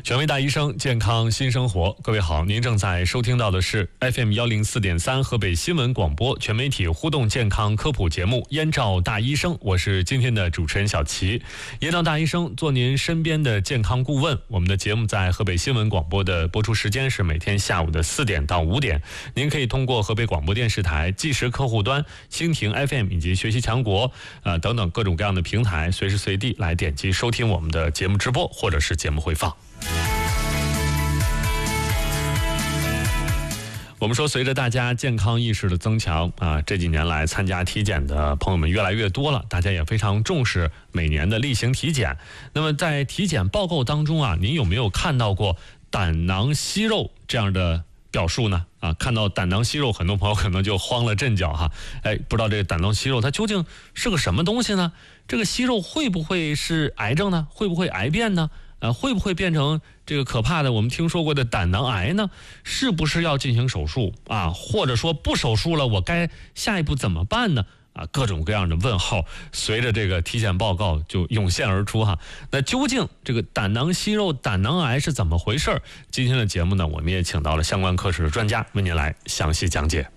权威大医生，健康新生活。各位好，您正在收听到的是 FM104.3 河北新闻广播全媒体互动健康科普节目《燕赵大医生》，我是今天的主持人小齐。燕赵大医生做您身边的健康顾问。我们的节目在河北新闻广播的播出时间是每天下午的4点到5点。您可以通过河北广播电视台即时客户端、蜻蜓 FM 以及学习强国等等各种各样的平台，随时随地来点击收听我们的节目直播或者是节目回放。我们说，随着大家健康意识的增强这几年来参加体检的朋友们越来越多了，大家也非常重视每年的例行体检。那么在体检报告当中您有没有看到过胆囊息肉这样的表述呢？看到胆囊息肉，很多朋友可能就慌了阵脚哈。不知道这个胆囊息肉它究竟是个什么东西呢？这个息肉会不会是癌症呢？会不会癌变呢？会不会变成这个可怕的我们听说过的胆囊癌呢？是不是要进行手术或者说不手术了，我该下一步怎么办呢？各种各样的问号随着这个体检报告就涌现而出哈。那究竟这个胆囊息肉、胆囊癌是怎么回事？今天的节目呢，我们也请到了相关科室的专家为您来详细讲解。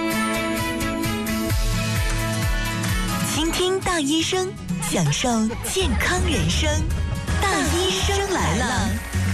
倾听大医生，享受健康人生。大医生来了。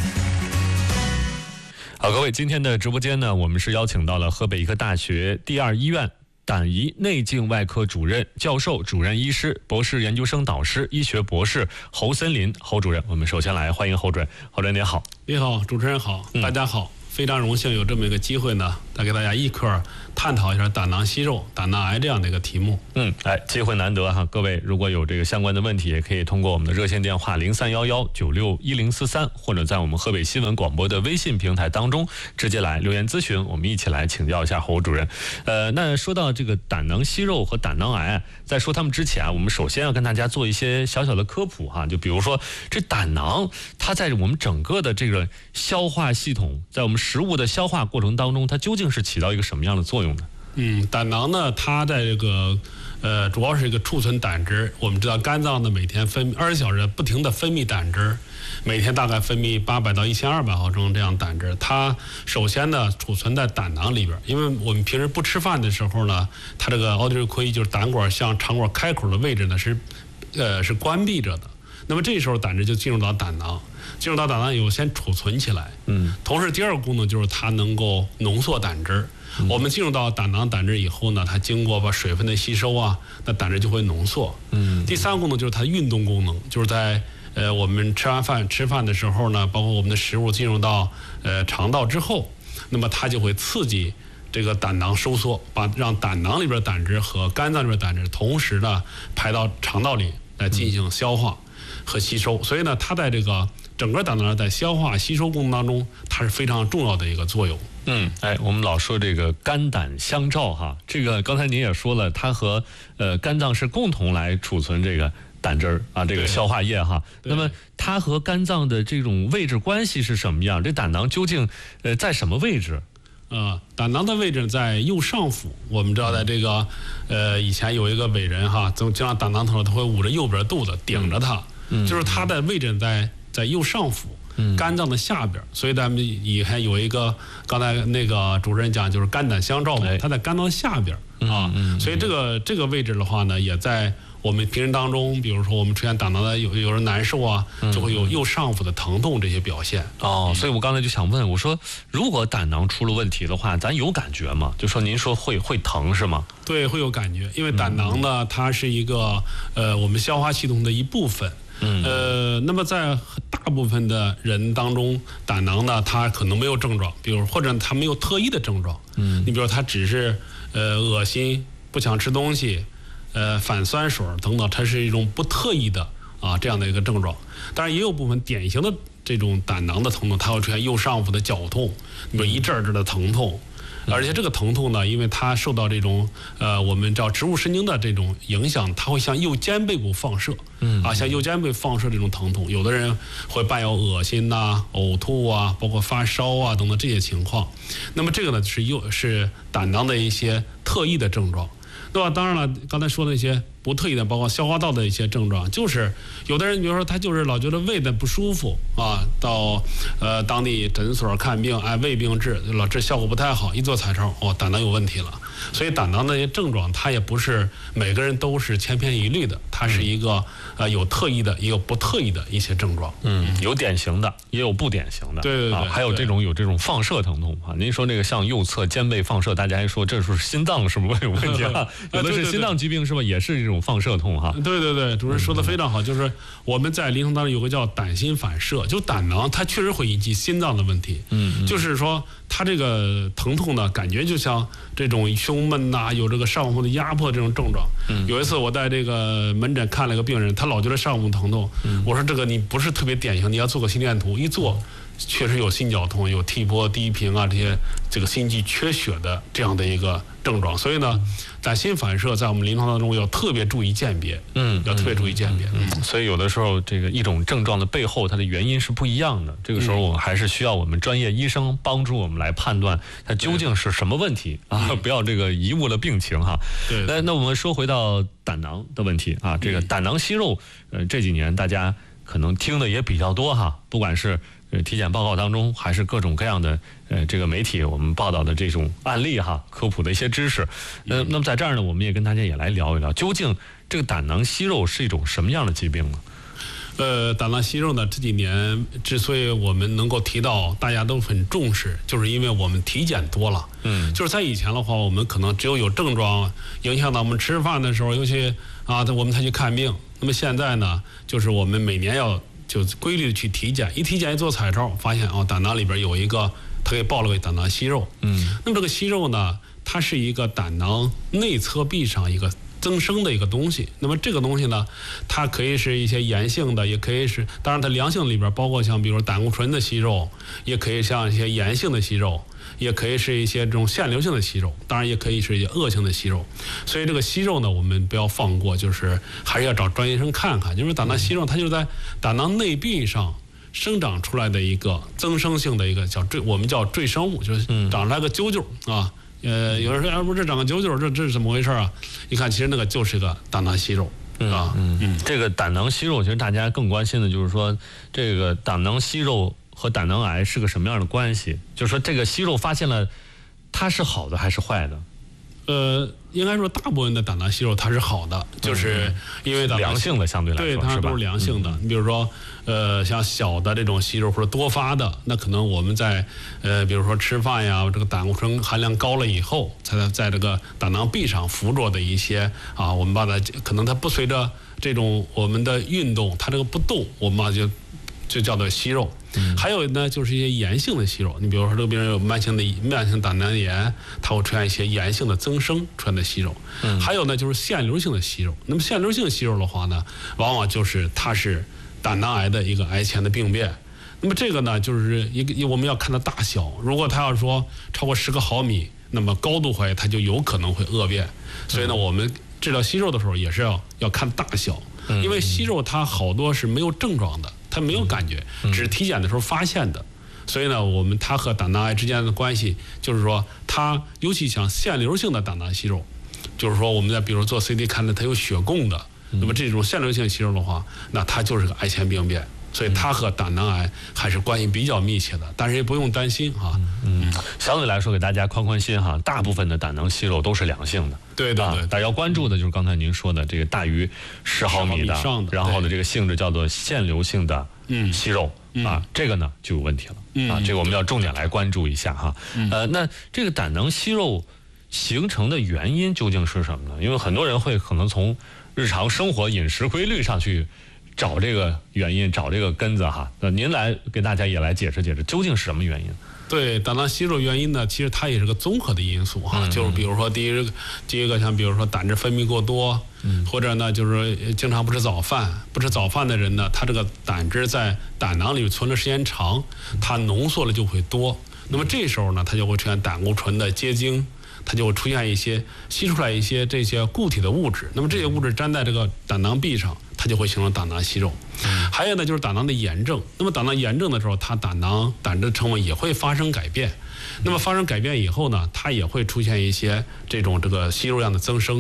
好，各位，今天的直播间呢，我们是邀请到了河北医科大学第二医院胆胰内镜外科主任、教授、主任医师、博士研究生导师、医学博士侯森林侯主任。我们首先来欢迎侯主任。侯主任您好。 你好，主持人好，大家好。非常荣幸有这么一个机会呢，来给大家一块探讨一下胆囊息肉、胆囊癌这样的一个题目。 机会难得哈，各位如果有这个相关的问题，也可以通过我们的热线电话0311961043，或者在我们河北新闻广播的微信平台当中直接来留言咨询，我们一起来请教一下侯主任。那说到这个胆囊息肉和胆囊癌，在说他们之前我们首先要跟大家做一些小小的科普哈，就比如说这胆囊，它在我们整个的这个消化系统，在我们食物的消化过程当中，它究竟是起到一个什么样的作用呢？ 胆囊呢，它在这个主要是一个储存胆汁。我们知道肝脏呢每天分泌20小时不停的分泌胆汁，每天大概分泌800到1200毫升这样胆汁。它首先呢储存在胆囊里边，因为我们平时不吃饭的时候呢，它这个奥地利亏就是胆管向肠管开口的位置呢是关闭着的。那么这时候胆汁就进入到胆囊，进入到胆囊以后先储存起来。同时第二个功能就是它能够浓缩胆汁。我们进入到胆囊胆汁以后呢，它经过把水分的吸收那胆汁就会浓缩。第三个功能就是它的运动功能，就是在我们吃饭的时候呢，包括我们的食物进入到肠道之后，那么它就会刺激这个胆囊收缩，让胆囊里边胆汁和肝脏里边胆汁同时呢排到肠道里来进行消化和吸收。所以呢，它在这个整个胆囊在消化吸收功能当中，它是非常重要的一个作用。 我们老说这个肝胆相照哈，这个刚才您也说了，它和肝脏是共同来储存这个胆汁这个消化液哈。那么它和肝脏的这种位置关系是什么样？这胆囊究竟在什么位置？ 胆囊的位置在右上腹。我们知道在这个以前有一个伟人哈，经常胆囊疼他会捂着右边肚子顶着它，就是它的位置在右上腹。肝脏的下边，所以咱们以前有一个刚才那个主持人讲，就是肝胆相照嘛，它在肝脏下边所以这个位置的话呢，也在我们平时当中，比如说我们出现胆囊的有人难受就会有右上腹的疼痛这些表现。 所以我刚才就想问，我说如果胆囊出了问题的话，咱有感觉吗？就说您说会疼是吗？ 对，会有感觉，因为胆囊呢，它是一个我们消化系统的一部分。那么在大部分的人当中，胆囊呢，它可能没有症状，比如或者它没有特异的症状。你比如它只是恶心、不想吃东西、反酸水等等，它是一种不特异的这样的一个症状。当然也有部分典型的这种胆囊的疼痛，它会出现右上腹的绞痛，比如一阵儿的疼痛。而且这个疼痛呢，因为它受到这种我们叫植物神经的这种影响，它会向右肩背部放射，向右肩背放射这种疼痛。有的人会伴有恶心呕吐包括发烧等等这些情况。那么这个呢是胆囊的一些特异的症状。 对吧？当然了，刚才说的那些不特异的，包括消化道的一些症状，就是有的人，比如说他就是老觉得胃的不舒服啊，到当地诊所看病，按胃病治，老治效果不太好，一做彩超，胆囊有问题了。所以胆囊的一些症状，它也不是每个人都是千篇一律的，它是一个有特异的，也有不特异的一些症状。 有典型的，也有不典型的。 对， 还有这种放射疼痛啊。您说那个像右侧肩背放射，大家还说这是心脏是不是有问题啊？有的是心脏疾病是吧？也是这种放射痛哈。 对，主任说的非常好，就是我们在临床当中有个叫胆心反射，就胆囊它确实会引起心脏的问题。就是说它这个疼痛呢，感觉就像这种胸闷呐，有这个上腹的压迫这种症状。有一次我在这个门诊看了个病人，他老觉得上腹疼痛，我说这个你不是特别典型，你要做个心电图，一做确实有心绞痛，有 T 波低频啊，这个心肌缺血的这样的一个症状。所以呢，胆心反射在我们临床当中要特别注意鉴别，要特别注意鉴别。 所以有的时候这个一种症状的背后，它的原因是不一样的。这个时候我们还是需要我们专业医生帮助我们来判断它究竟是什么问题啊，不要这个贻误了病情哈。 对。 那我们说回到胆囊的问题啊，这个胆囊息肉，这几年大家可能听的也比较多哈，不管是体检报告当中，还是各种各样的这个媒体我们报道的这种案例哈，科普的一些知识。那么在这儿呢，我们也跟大家也来聊一聊，究竟这个胆囊息肉是一种什么样的疾病呢？ 胆囊息肉呢，这几年之所以我们能够提到，大家都很重视，就是因为我们体检多了。就是在以前的话，我们可能只有症状影响到我们吃饭的时候，尤其我们才去看病。那么现在呢，就是我们每年要就规律的去体检，一体检一做彩超，发现胆囊里边有一个，它给报了个胆囊息肉。那么这个息肉呢，它是一个胆囊内侧壁上一个增生的一个东西。那么这个东西呢，它可以是一些炎性的，也可以是，当然它良性里边包括像比如胆固醇的息肉，也可以像一些炎性的息肉，也可以是一些这种腺瘤性的息肉，当然也可以是一些恶性的息肉。所以这个息肉呢，我们不要放过，就是还是要找专业医生看看。因为胆囊息肉它就是在胆囊内壁上生长出来的一个增生性的一个我们叫赘生物，就是长出来个揪揪啊。有人说，不是这长个揪揪，这是怎么回事啊？一看，其实那个就是个胆囊息肉啊。 这个胆囊息肉，其实大家更关心的就是说，这个胆囊息肉和胆囊癌是个什么样的关系？就是说，这个息肉发现了，它是好的还是坏的？ 应该说大部分的胆囊息肉它是好的，就是因为良性的相对来说， 对，它都是良性的。你比如说，像小的这种息肉或者多发的，那可能我们在比如说吃饭呀，这个胆固醇含量高了以后，才在这个胆囊壁上附着的一些我们把它可能它不随着这种我们的运动，它这个不动，我们把就叫做息肉。还有呢，就是一些炎性的息肉。你比如说，这个病人有慢性胆囊炎，它会出现一些炎性的增生出现的息肉。还有呢，就是腺瘤性的息肉。那么腺瘤性息肉的话呢，往往就是它是胆囊癌的一个癌前的病变。那么这个呢，就是我们要看它大小。如果它要说超过10个毫米，那么高度怀疑它就有可能会恶变。所以呢，我们治疗息肉的时候也是要看大小，因为息肉它好多是没有症状的。它没有感觉，只是体检的时候发现的。所以呢，它和胆囊癌之间的关系，就是说它尤其像腺瘤性的胆囊息肉，就是说我们在比如做 CT 看到它有血供的，那么这种腺瘤性息肉的话，那它就是个癌前病变。所以它和胆囊癌还是关系比较密切的，但是也不用担心哈。 相对来说给大家宽宽心哈，大部分的胆囊息肉都是良性的。 对，大家要关注的就是刚才您说的这个大于10毫米的，然后呢这个性质叫做腺瘤性的息肉这个呢就有问题了这个我们要重点来关注一下哈。那这个胆囊息肉形成的原因究竟是什么呢？因为很多人会可能从日常生活饮食规律上去找这个原因，找这个根子哈。那您来给大家也来解释解释，究竟是什么原因？ 对，胆囊息肉原因呢，其实它也是个综合的因素哈。就是比如说第一个像比如说胆汁分泌过多，或者呢就是经常不吃早饭，不吃早饭的人呢，他这个胆汁在胆囊里存的时间长，它浓缩了就会多。那么这时候呢，它就会出现胆固醇的结晶。它就会出现一些吸出来一些这些固体的物质，那么这些物质粘在这个胆囊壁上，它就会形成胆囊息肉。还有呢，就是胆囊的炎症。那么胆囊炎症的时候，它胆汁成分也会发生改变。那么发生改变以后呢，它也会出现一些这个息肉样的增生。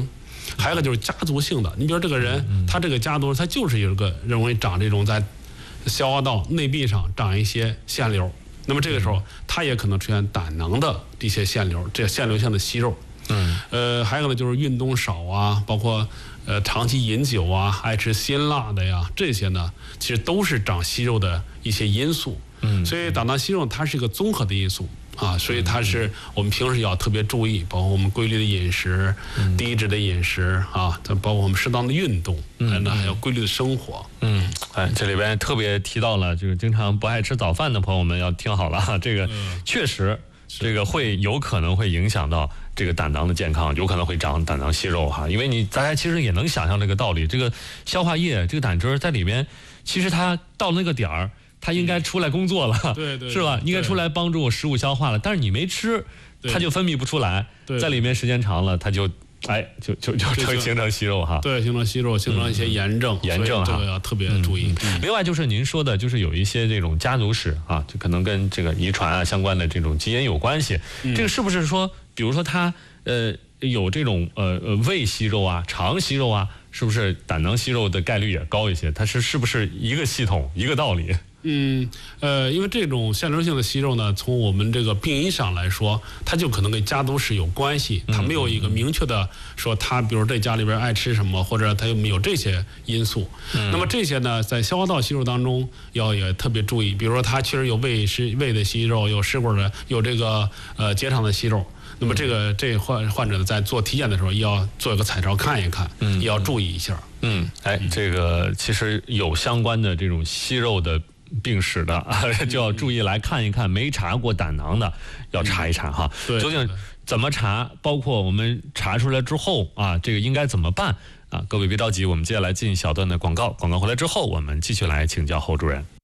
还有一个就是家族性的，你比如这个人，他这个家族他就是有个容易长这种在消化道内壁上长一些腺瘤，那么这个时候他也可能出现胆囊的一些腺瘤，这腺瘤性的息肉。还有呢就是运动少啊，包括长期饮酒啊，爱吃辛辣的呀，这些呢其实都是长息肉的一些因素。所以胆囊息肉它是一个综合的因素啊，所以它是我们平时要特别注意，包括我们规律的饮食、低脂的饮食啊，包括我们适当的运动，还有规律的生活。 这里边特别提到了，就是经常不爱吃早饭的朋友们要听好了，这个确实。这个有可能会影响到这个胆囊的健康，有可能会长胆囊息肉哈。因为大家其实也能想象这个道理，这个消化液这个胆汁在里边，其实它到那个点儿，它应该出来工作了， 对， 是吧？应该出来帮助食物消化了，但是你没吃，它就分泌不出来，在里面时间长了，它就形成息肉哈。 对，形成息肉，形成一些炎症哈，这个要特别注意。 另外就是您说的，就是有一些这种家族史啊，就可能跟这个遗传啊相关的这种基因有关系。这个是不是说，比如说他有这种胃息肉啊、肠息肉啊，是不是胆囊息肉的概率也高一些？它是不是一个系统一个道理？ 因为这种腺瘤性的息肉呢，从我们这个病因上来说，它就可能跟家族史有关系，它没有一个明确的说他，比如这家里边爱吃什么，或者他有没有这些因素。那么这些呢，在消化道息肉当中也特别注意，比如说他确实有胃的息肉，有食管的，有这个结肠的息肉。那么这患者在做体检的时候，也要做一个彩超看一看，也要注意一下。 这个其实有相关的这种息肉的病史的就要注意来看一看，没查过胆囊的要查一查哈。究竟怎么查？包括我们查出来之后啊，这个应该怎么办啊？各位别着急，我们接下来进小段的广告，广告回来之后，我们继续来请教侯主任。